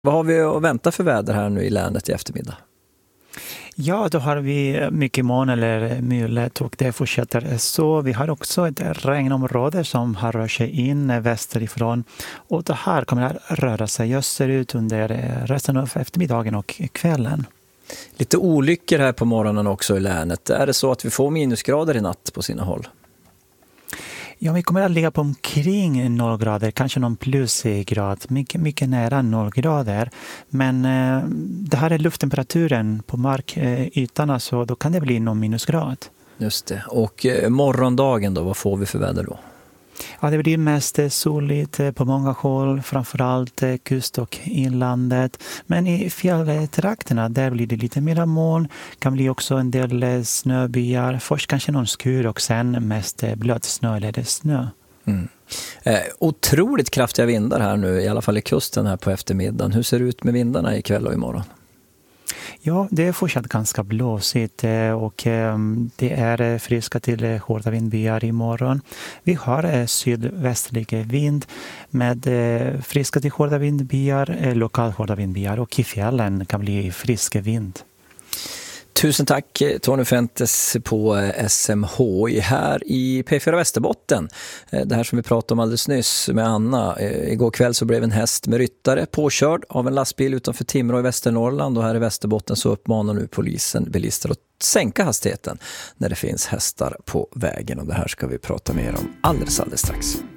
Vad har vi att vänta för väder här nu i länet i eftermiddag? Ja, då har vi mycket moln eller mulet och det fortsätter så. Vi har också ett regnområde som har rört sig in västerifrån och det här kommer att röra sig österut under resten av eftermiddagen och kvällen. Lite olyckor här på morgonen också i länet. Är det så att vi får minusgrader i natt på sina håll? Ja, vi kommer att ligga på omkring 0 grader, kanske någon plusgrad, mycket nära 0 grader. Men det här är lufttemperaturen på markytan, så då kan det bli någon minusgrad. Just det. Och morgondagen då, vad får vi för väder då? Ja, det blir mest soligt på många håll, framförallt kust- och inlandet. Men i fjälltrakterna där blir det lite mer moln. Kan bli också en del snöbyar. Först kanske någon skur och sen mest blöt snö eller snö. Mm. Otroligt kraftiga vindar här nu, i alla fall i kusten här på eftermiddagen. Hur ser det ut med vindarna ikväll och imorgon? Ja, det är fortsatt ganska blåsigt och det är friska till hårda vindbyar imorgon. Vi har sydvästlig vind med friska till hårda vindbyar, lokalt hårda vindbyar och i fjällen kan bli frisk vind. Tusen tack Tony Fentes på SMHI här i P4 Västerbotten. Det här som vi pratade om alldeles nyss med Anna. Igår kväll så blev en häst med ryttare påkörd av en lastbil utanför Timrå i Västernorrland, och här i Västerbotten så uppmanar nu polisen bilister att sänka hastigheten när det finns hästar på vägen, och det här ska vi prata mer om alldeles strax.